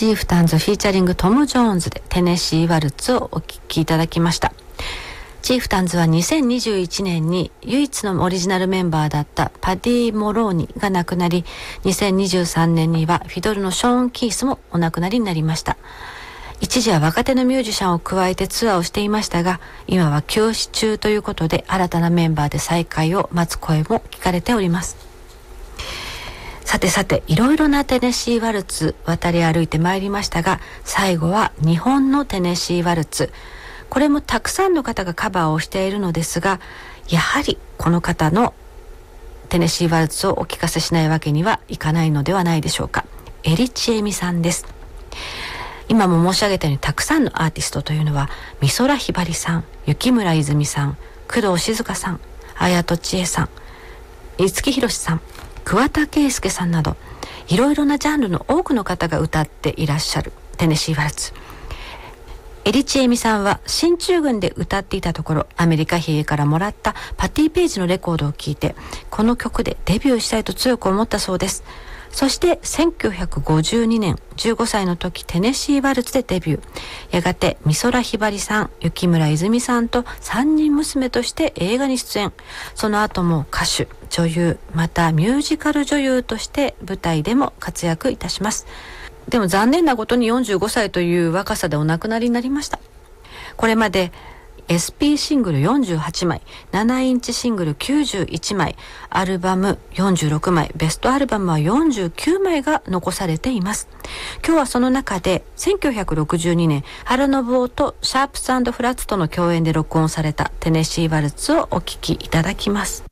チーフタンズフィーチャリングトム・ジョーンズでテネシーワルツをお聴きいただきました。チーフタンズは2021年に唯一のオリジナルメンバーだったパディ・モローニが亡くなり、2023年にはフィドルのショーン・キースもお亡くなりになりました。一時は若手のミュージシャンを加えてツアーをしていましたが、今は休止中ということで新たなメンバーで再会を待つ声も聞かれております。さて、いろいろなテネシーワルツ渡り歩いてまいりましたが、最後は日本のテネシーワルツ。これもたくさんの方がカバーをしているのですが、やはりこの方のテネシーワルツをお聞かせしないわけにはいかないのではないでしょうか。エリチエミさんです。今も申し上げたようにたくさんのアーティストというのは、美空ひばりさん、雪村泉さん、工藤静香さん、綾戸千恵さん、五木ひろしさん、桑田佳祐さんなど、いろいろなジャンルの多くの方が歌っていらっしゃるテネシーワルツ。エリチエミさんは進駐軍で歌っていたところ、アメリカ兵からもらったパティ・ペイジのレコードを聴いて、この曲でデビューしたいと強く思ったそうです。そして1952年15歳の時、テネシーワルツでデビュー。やがて美空ひばりさん、雪村泉さんと三人娘として映画に出演。その後も歌手、女優、またミュージカル女優として舞台でも活躍いたします。でも残念なことに45歳という若さでお亡くなりになりました。これまでSP シングル48枚、7インチシングル91枚、アルバム46枚、ベストアルバムは49枚が残されています。今日はその中で1962年、原信夫とシャープス&フラッツとの共演で録音されたテネシーワルツをお聴きいただきます。